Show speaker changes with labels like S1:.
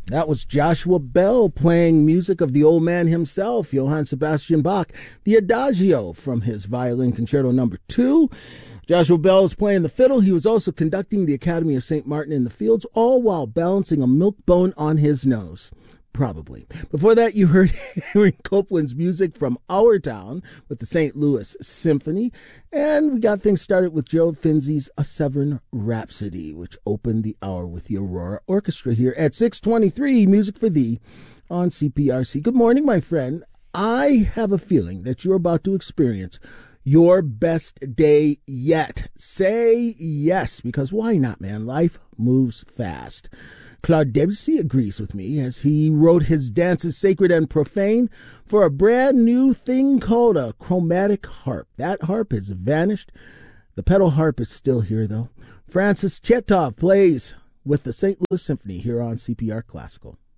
S1: That was Joshua Bell playing music of the old man himself, Johann Sebastian Bach, the Adagio from his Violin Concerto No. 2. Joshua Bell was playing the fiddle. He was also conducting the Academy of St. Martin in the Fields, all while balancing a milk bone on his nose. Probably. Before that, you heard Aaron Copland's music from Our Town with the St. Louis Symphony. And we got things started with Gerald Finzi's A Severn Rhapsody, which opened the hour with the Aurora Orchestra here at 6:23, Music for Thee on CPRC. Good morning, my friend. I have a feeling that you're about to experience your best day yet. Say yes, because why not, man? Life moves fast. Claude Debussy agrees with me as he wrote his Dances Sacred and Profane for a brand new thing called a chromatic harp. That harp has vanished. The pedal harp is still here, though. Francis Chetov plays with the St. Louis Symphony here on CPR Classical.